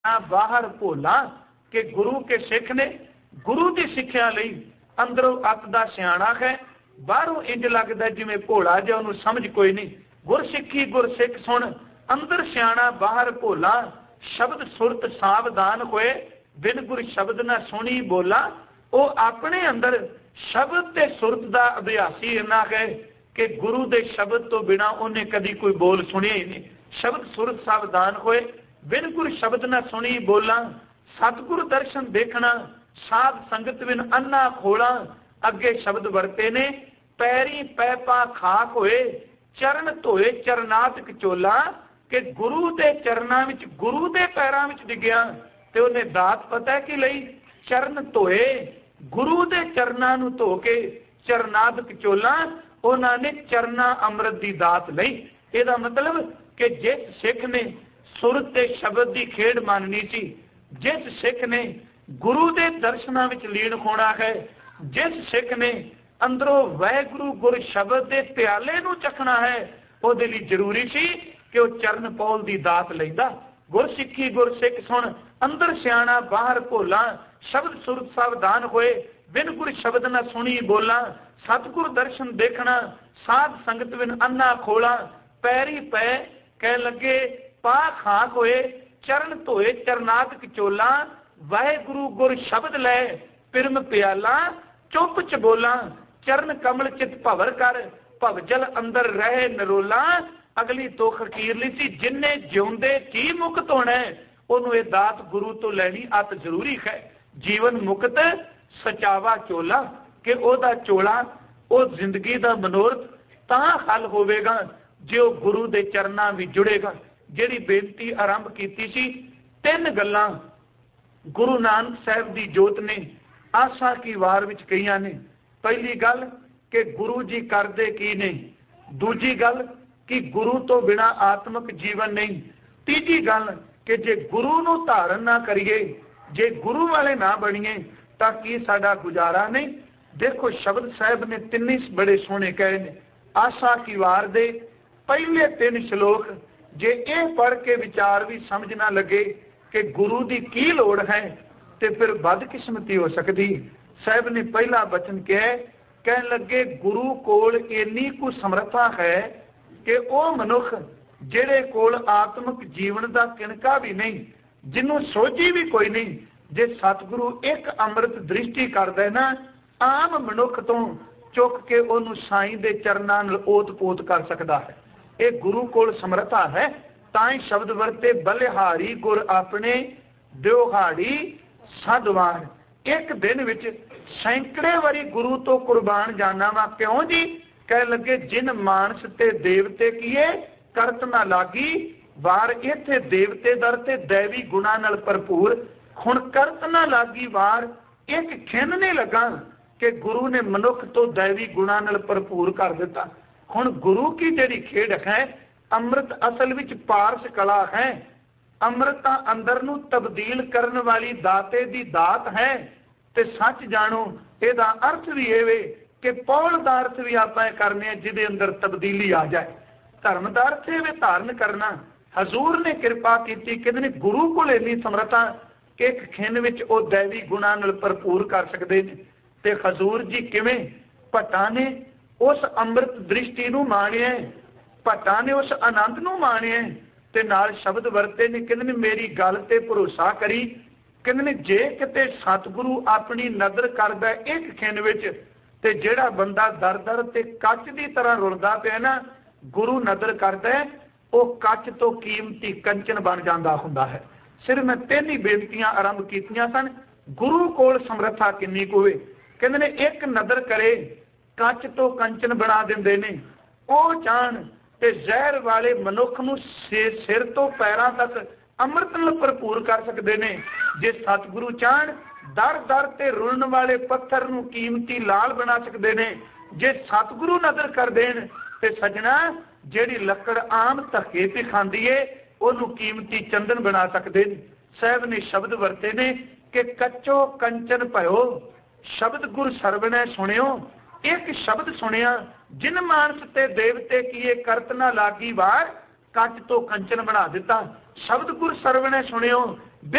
बाहर भोला कि गुरु के सिख ने गुरु की सिक्ख्या लई अंदरों अक दा सियाणा है, बाहरों इंज लगदा जिवें भोला जिहा, उहनूं समझ कोई नहीं। गुरसिक्खी गुरसिख सुन, अंदर सियाणा बाहर भोला, शब्द सुरत सावधान होए, बिन गुर शब्द ना सुनी बोला। वो अपने अंदर शब्द ते सुरत का अभ्यासी इन्ना है कि गुरु के शब्द तो बिना उन्हें कभी कोई बोल सुनिया ही नहीं। शब्द सुरत सावधान होए, बिन गुर शब्द ना सुनी बोला। सतगुरु दर्शन देखना, साध संगत बिन अन्ना खोला। अगे शब्द वरते ने, पैरी पै पा खाक होए, चरण धोए चरनात कचोला। कि गुरु के चरणों में, गुरु के पैरों में डिग्या तो उन्हें दात पता है कि लई चरण धोए, गुरु के चरणों को धो के चरनाद कचोला, उन्होंने चरना अमृत की दात लई। यदा मतलब कि जिस सिख ने सुरत के शब्द की खेड माननी सी, जिस सिख ने गुरु के दर्शनों में लीन होना है, जिस सिख ने अंदरों वाहिगुरु गुर शब्द के प्याले नूं चखना है, उहदे लई जरूरी सी कि वह चरण पौल की दात लैंदा। गुरसिक्खी गुरसिख सुन, अंदर सियाणा बाहर भोला, शब्द सुरत सावधान होए, बिन गुर शब्द न सुनी बोला। सतगुर दर्शन देखना, साध संगत बिन अन्ना खोला। पैरी पै कह लगे पा खाक होए, चरण धोए चरनात कचोला। वाहिगुरु गुर शब्द लै पिरम प्याला, चुप च बोला। चरण कमल चित भवर कर, भवजल अंदर रहे नरोला। अगली तो खकीरली सी, जिन्ने जिउंदे जी मुक्त होना है, उन्होंने ये दात गुरु तो लैनी अत जरूरी है। जीवन मुक्त सचावा चोला, कि ओदा चोला वो जिंदगी का मनोरथ तां हल होवेगा जो गुरु के चरणों में जुड़ेगा। जिहड़ी बेनती आरंभ कीती सी, तीन गल्लां गुरु नानक साहब की जोत ने आशा की वार विच कहियां ने। पहली गल कि गुरु जी करदे की ने, दूजी गल कि गुरु तो बिना आत्मक जीवन नहीं, तीजी गल कि जे गुरु नूं धारण ना करिए, जे गुरु वाले ना बनिए तां की साडा गुजारा नहीं। देखो शब्द साहब ने तीन बड़े सोहने कहे ने। आशा की वार दे पहले तीन श्लोक जे ये पढ़ के विचार भी समझ ना लगे कि गुरु की की लोड़ है, तो फिर बदकिस्मती हो सकती। साहब ने पहला वचन कह लगे गुरु कोल इन्नी कु समर्था है कि वह मनुख जेड़े कोल आत्मक जीवन का किनका भी नहीं, जिन्हों सोची भी कोई नहीं, जे सतगुरु एक अमृत दृष्टि करदा है ना, आम मनुख तो चुक के उन्होंने साईं दे चरनां नाल ओत पोत कर सकता है। ये गुरु कोल समर्था है। ताई शब्द वरते बलिहारी गुर अपने दिहाड़ी सदवार। एक दिन विच सैकड़े वारी गुरु तो कुर्बान जाना वा। क्यों जी? कह लगे जिन मानस ते देवते किए करत ना लागी वार। इत्थे देवते दर ते दैवी गुणा नाल भरपूर, हुण करत ना लागी वार। एक खिन नहीं लगा कि गुरु ने मनुख तो दैवी गुणा नाल भरपूर कर दिता। हुण गुरु की जिहड़ी खेड है, अमृत असल विच पारस कला है। अमृत अंदर नूं तब्दील करने वाली दाते दी दात है। ते सच जानो इहदा अर्थ भी इह वे कि पौल दा अर्थ भी आपां करने जिहदे अंदर तब्दीली आ जाए। धर्म दा अर्थ इह वे धारण करना। हजूर ने कृपा कीती, कहंदे ने गुरु कोल इन्नी समर्था कि एक खिन विच ओ दैवी गुणां नाल भरपूर कर सकदे ने। ते हजूर जी किवें? भट्टां ने उस अमृत दृष्टि नूं माणिया, भट्टां ने उस आनंद नूं माणिया ते नाल शब्द वरते ने। कहंदे ने मेरी गल ते भरोसा करी। कहंदे ने जे किते सतगुरु अपनी नज़र करदा एक खिन विच ते जिहड़ा बंदा दर दर ते कच दी तरह रुलदा पिया ना, गुरु नज़र करदा है वह कच तो कीमती कंचन बन जांदा हुंदा है। सिर्फ मैं तीन ही बेनतियां आरंभ कीतियां सन। गुरु कोल समर्था किन्नी कुछ होवे। कहंदे ने एक नज़र करे कच तो कंचन बना दिंदे ने। ਉਹ ਚਾਹਣ ਤੇ ਜ਼ਹਿਰ ਵਾਲੇ ਮਨੁੱਖ ਨੂੰ ਸਿਰ ਤੋਂ ਪੈਰਾਂ ਤੱਕ ਅੰਮ੍ਰਿਤ ਨਾਲ ਭਰਪੂਰ ਕਰ ਸਕਦੇ ਨੇ। ਜੇ ਸਤਿਗੁਰੂ ਚਾਹਣ ਦਰ ਦਰ ਤੇ ਰੁਲਣ ਵਾਲੇ ਪੱਥਰ ਨੂੰ ਕੀਮਤੀ ਲਾਲ ਬਣਾ ਸਕਦੇ ਨੇ। ਜੇ ਸਤਿਗੁਰੂ ਨਜ਼ਰ ਕਰ ਦੇਣ ਤੇ ਸਜਣਾ ਜਿਹੜੀ ਲੱਕੜ ਆਮ ਧੱਕੇ ਤੇ ਖਾਂਦੀ ਏ ਉਹਨੂੰ ਕੀਮਤੀ ਚੰਦਨ ਬਣਾ ਸਕਦੇ ਨੇ। ਸਾਹਿਬ ਨੇ ਸ਼ਬਦ ਵਰਤੇ ਨੇ ਕਿ ਕੱਚੋ ਕੰਚਨ ਭਇਓ ਸ਼ਬਦ ਗੁਰ ਸਰਵਣੈ ਸੁਣਿਓ। एक शब्द सुनिया जिन मानस ते देवते किए करत ना लागी वार, कच तो कंचन बना दिता। शब्द गुर सरवणे सुनियो।